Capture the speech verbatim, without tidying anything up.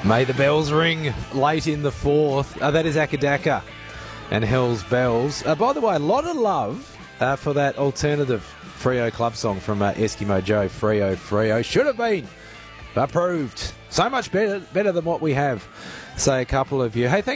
May the bells ring late in the fourth. Uh, that is Akadaka and Hell's Bells. Uh, by the way, a lot of love uh, for that alternative Freo club song from uh, Eskimo Joe. Freo, Freo. Should have been approved. So much better, better than what we have. Say a couple of you. Hey, thanks.